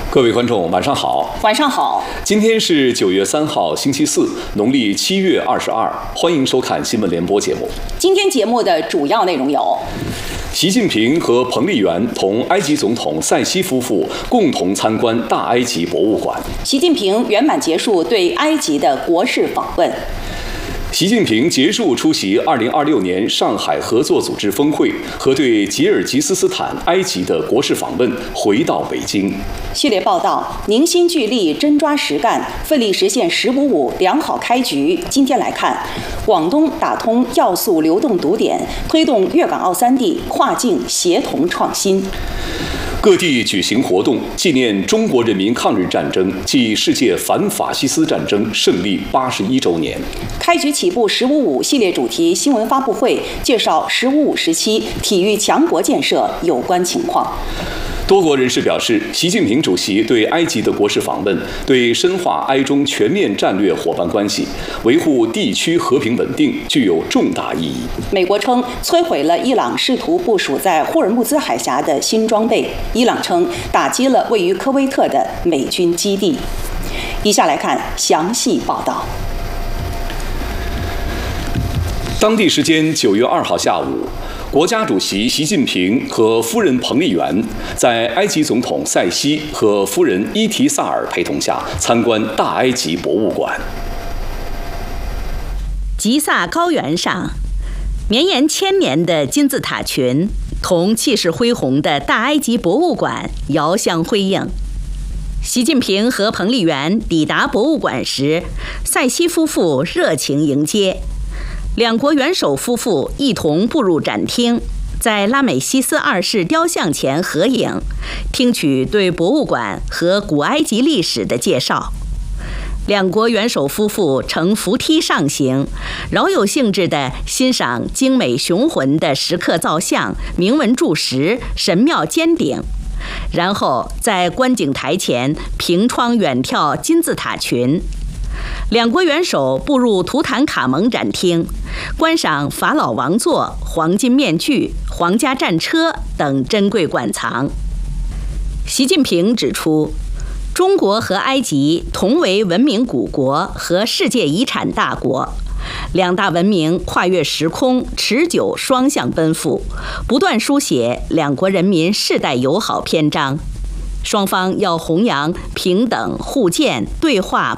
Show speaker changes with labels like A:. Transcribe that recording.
A: 各位观众，晚上好。
B: 晚上好。
A: 今天是9月3号，星期四，农历7月22。欢迎收看新闻联播节目。
B: 今天节目的主要内容有：
A: 习近平和彭丽媛同埃及总统塞西夫妇共同参观大埃及博物馆。
B: 习近平圆满结束对埃及的国事访问。
A: 习近平结束出席2026年上海合作组织峰会和对吉尔吉斯斯坦、埃及的国事访问，回到北京。
B: 系列报道：凝心聚力，真抓实干，奋力实现“十五五”良好开局。今天来看，广东打通要素流动堵点，推动粤港澳3地跨境协同创新。
A: 各地举行活动，纪念中国人民抗日战争暨世界反法西斯战争胜利81周年。
B: 开局起步“十五五”系列主题新闻发布会，介绍“十五五”时期体育强国建设有关情况。
A: 多国人士表示，习近平主席对埃及的国事访问，对深化埃中全面战略伙伴关系、维护地区和平稳定具有重大意义。
B: 美国称摧毁了伊朗试图部署在霍尔木兹海峡的新装备，伊朗称打击了位于科威特的美军基地。以下来看详细报道。
A: 当地时间9月2号下午，国家主席习近平和夫人彭丽媛在埃及总统塞西和夫人伊提萨尔陪同下参观大埃及博物馆。
C: 吉萨高原上，绵延1000年的金字塔群同气势恢宏的大埃及博物馆遥相辉映。习近平和彭丽媛抵达博物馆时，塞西夫妇热情迎接。两国元首夫妇一同步入展厅，在拉美西斯2世雕像前合影，听取对博物馆和古埃及历史的介绍。两国元首夫妇乘扶梯上行，饶有兴致地欣赏精美雄浑的石刻造像、铭文柱石、神庙尖顶，然后在观景台前凭窗远眺金字塔群。两国元首步入图坦卡蒙展厅，观赏法老王座、黄金面具、皇家战车等珍贵馆藏。习近平指出，中国和埃及同为文明古国和世界遗产大国，两大文明跨越时空，持久双向奔赴，不断书写两国人民世代友好篇章。双方要弘扬平等、互鉴、对话、